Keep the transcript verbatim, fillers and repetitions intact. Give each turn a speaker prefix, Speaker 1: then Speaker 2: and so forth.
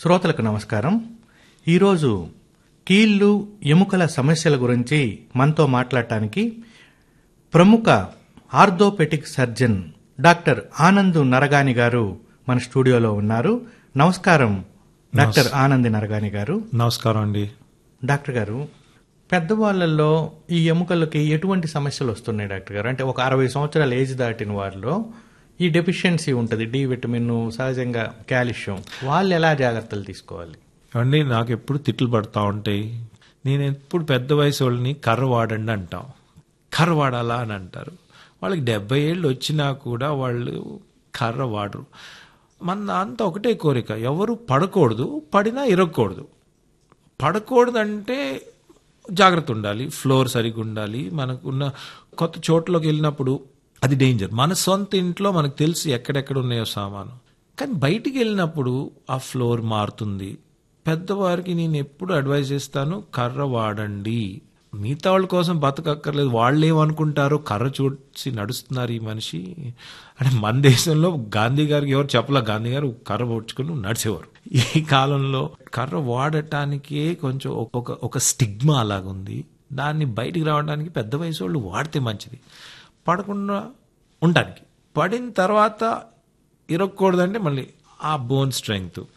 Speaker 1: శ్రోతలకు నమస్కారం. ఈరోజు కీళ్ళు ఎముకల సమస్యల గురించి మనతో మాట్లాడటానికి ప్రముఖ orthopaedic surgeon doctor Anand Naragani గారు మన స్టూడియోలో ఉన్నారు. నమస్కారం డాక్టర్ ఆనంద్ నరగాని గారు.
Speaker 2: నమస్కారం అండి.
Speaker 1: డాక్టర్ గారు, పెద్దవాళ్ళల్లో ఈ ఎముకలకి ఎటువంటి సమస్యలు వస్తున్నాయి డాక్టర్ గారు? అంటే ఒక అరవై సంవత్సరాల ఏజ్ దాటిన వారిలో ఈ డెఫిషియన్సీ ఉంటుంది, డి విటమిన్, సహజంగా కాల్షియం. వాళ్ళు ఎలా జాగ్రత్తలు తీసుకోవాలి
Speaker 2: అండి? నాకు ఎప్పుడు తిట్లు పడతా ఉంటాయి. నేను ఎప్పుడు పెద్ద వయసు వాళ్ళని కర్ర వాడండి అంటాం. కర్ర వాడాలా అని అంటారు. వాళ్ళకి డెబ్బై ఏళ్ళు వచ్చినా కూడా వాళ్ళు కర్ర వాడరు. మన అంతా ఒకటే కోరిక, ఎవరు పడకూడదు, పడినా ఇరగకూడదు. పడకూడదంటే జాగ్రత్త ఉండాలి, ఫ్లోర్ సరిగ్గా ఉండాలి. మనకున్న కొత్త చోట్లోకి వెళ్ళినప్పుడు అది డేంజర్. మన సొంత ఇంట్లో మనకు తెలుసు ఎక్కడెక్కడ ఉన్నాయో సామాను, కానీ బయటికి వెళ్ళినప్పుడు ఆ ఫ్లోర్ మారుతుంది. పెద్దవారికి నేను ఎప్పుడు అడ్వైజ్ చేస్తాను, కర్ర వాడండి. మిగతా వాళ్ళ కోసం బతకక్కర్లేదు. వాళ్ళు ఏమనుకుంటారో, కర్ర చూసి నడుస్తున్నారు ఈ మనిషి అంటే. మన దేశంలో గాంధీ గారికి ఎవరు చెప్పలా, గాంధీ గారు కర్ర పట్టుకుని నడిచేవారు. ఈ కాలంలో కర్ర వాడటానికే కొంచెం ఒక ఒక స్టిగ్మా అలాగుంది. దాన్ని బయటికి రావడానికి పెద్ద వయసు వాళ్ళు వాడితే మంచిది, పడకుండా ఉండడానికి. పడిన తర్వాత ఇరగకూడదంటే మళ్ళీ ఆ బోన్ స్ట్రెంగ్త్